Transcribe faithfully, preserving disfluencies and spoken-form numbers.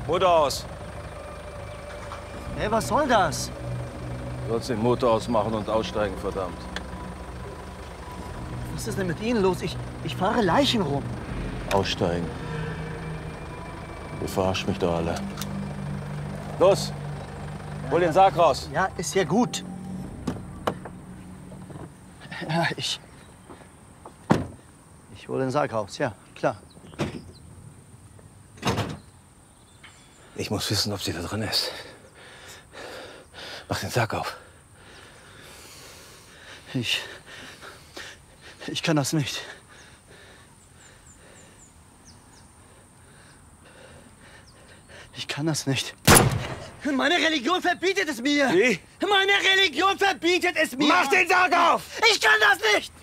Motor aus. Hey, was soll das? Du sollst den Motor ausmachen und aussteigen, verdammt. Was ist denn mit Ihnen los? Ich, ich fahre Leichen rum. Aussteigen. Ihr verarscht mich doch alle. Los! Hol den Sarg raus. Ja, ist ja gut. Ja, ich... Ich hole den Sarg raus, ja, klar. Ich muss wissen, ob sie da drin ist. Mach den Sarg auf. Ich... Ich kann das nicht. Ich kann das nicht. Meine Religion verbietet es mir. Wie? Meine Religion verbietet es mir. Mach den Sarg auf! Ich kann das nicht!